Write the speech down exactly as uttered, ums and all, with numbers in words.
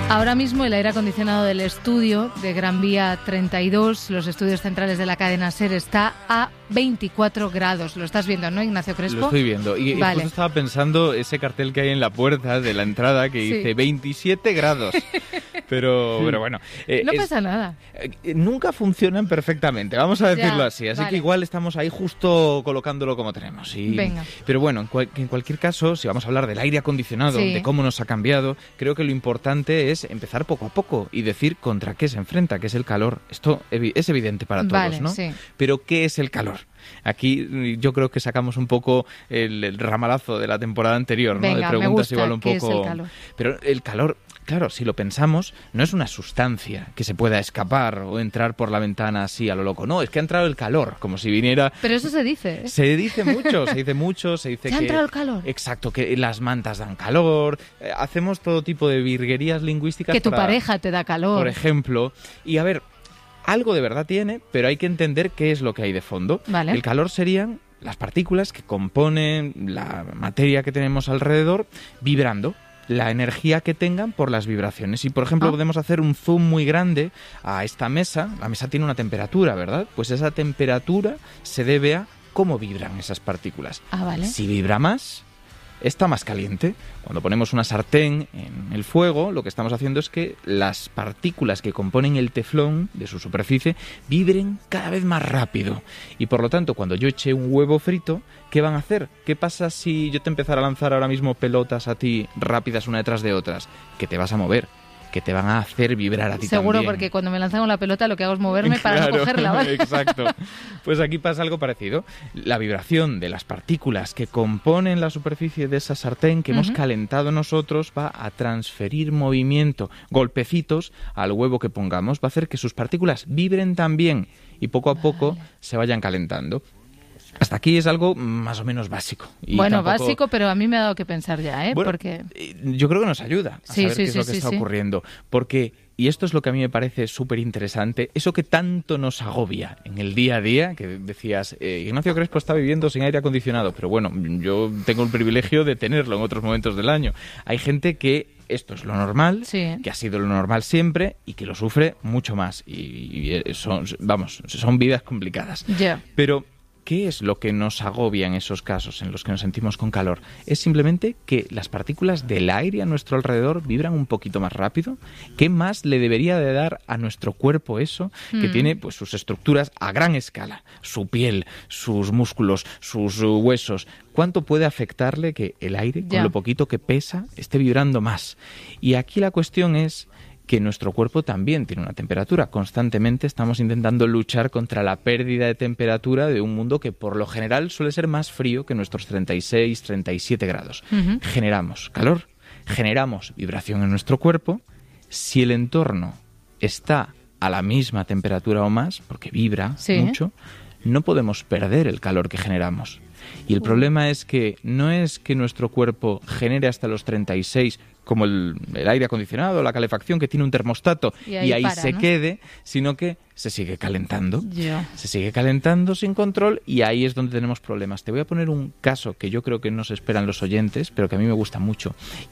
Ahora mismo el aire acondicionado del estudio de Gran Vía treinta y dos, los estudios centrales de la cadena SER, está a veinticuatro grados. Lo estás viendo, ¿no, Ignacio Crespo? Lo estoy viendo. Y vale. Justo estaba pensando ese cartel que hay en la puerta de la entrada que dice sí. veintisiete grados. Pero, pero bueno. Eh, no es, pasa nada. Eh, nunca funcionan perfectamente, vamos a decirlo ya, así. Así vale. que igual estamos ahí justo colocándolo como tenemos. Y, Venga. Pero bueno, en, cual, en cualquier caso, si vamos a hablar del aire acondicionado, sí. de cómo nos ha cambiado, creo que lo importante es empezar poco a poco y decir contra qué se enfrenta, que es el calor. Esto es evidente para todos, vale, ¿no? Sí. Pero ¿qué es el calor? Aquí yo creo que sacamos un poco el, el ramalazo de la temporada anterior, ¿no? Venga, de preguntas me gusta. igual un ¿Qué poco. Es el calor? Pero el calor, claro, si lo pensamos, no es una sustancia que se pueda escapar o entrar por la ventana así a lo loco. No, es que ha entrado el calor, como si viniera. Pero eso se dice. ¿eh? Se dice mucho, se dice mucho, se dice ¿Se que. ha entrado el calor? Exacto, que las mantas dan calor. Eh, hacemos todo tipo de virguerías lingüísticas. Que tu para, pareja te da calor. Por ejemplo. Y a ver. Algo de verdad tiene, pero hay que entender qué es lo que hay de fondo. Vale. El calor serían las partículas que componen la materia que tenemos alrededor vibrando, la energía que tengan por las vibraciones. Y, por ejemplo, ah. podemos hacer un zoom muy grande a esta mesa. La mesa tiene una temperatura, ¿verdad? Pues esa temperatura se debe a cómo vibran esas partículas. Ah, vale. Si vibra más, está más caliente. Cuando ponemos una sartén en el fuego, lo que estamos haciendo es que las partículas que componen el teflón de su superficie vibren cada vez más rápido. Y por lo tanto, cuando yo eche un huevo frito, ¿qué van a hacer? ¿Qué pasa si yo te empezara a lanzar ahora mismo pelotas a ti rápidas una detrás de otras? Que te vas a mover, que te van a hacer vibrar a ti Seguro, también. porque cuando me lanzan con la pelota lo que hago es moverme para claro, no cogerla, ¿vale? Exacto. Pues aquí pasa algo parecido. La vibración de las partículas que componen la superficie de esa sartén que uh-huh. hemos calentado nosotros va a transferir movimiento, golpecitos al huevo que pongamos, va a hacer que sus partículas vibren también y poco a vale. poco se vayan calentando. Hasta aquí es algo más o menos básico. Y bueno, tampoco... básico, pero a mí me ha dado que pensar ya, ¿eh? Bueno, porque... yo creo que nos ayuda a sí, saber sí, qué es sí, lo que sí, está sí. ocurriendo. Porque, y esto es lo que a mí me parece súper interesante, eso que tanto nos agobia en el día a día, que decías, eh, Ignacio Crespo está viviendo sin aire acondicionado, pero bueno, yo tengo el privilegio de tenerlo en otros momentos del año. Hay gente que esto es lo normal, sí. que ha sido lo normal siempre y que lo sufre mucho más. Y, y son, vamos, son vidas complicadas. Yeah. Pero... ¿qué es lo que nos agobia en esos casos en los que nos sentimos con calor? Es simplemente que las partículas del aire a nuestro alrededor vibran un poquito más rápido. ¿Qué más le debería de dar a nuestro cuerpo eso? Mm. Que tiene pues sus estructuras a gran escala, su piel, sus músculos, sus huesos. ¿Cuánto puede afectarle que el aire, ya. con lo poquito que pesa, esté vibrando más? Y aquí la cuestión es que nuestro cuerpo también tiene una temperatura. Constantemente estamos intentando luchar contra la pérdida de temperatura de un mundo que por lo general suele ser más frío que nuestros treinta y seis, treinta y siete grados. Uh-huh. Generamos calor, generamos vibración en nuestro cuerpo. Si el entorno está a la misma temperatura o más, porque vibra sí. mucho, no podemos perder el calor que generamos. Y el uh. problema es que no es que nuestro cuerpo genere hasta los treinta y seis como el, el aire acondicionado, la calefacción que tiene un termostato y ahí, y ahí para, se ¿no? quede, sino que se sigue calentando. Yeah. Se sigue calentando sin control y ahí es donde tenemos problemas. Te voy a poner un caso que yo creo que no se esperan los oyentes, pero que a mí me gusta mucho.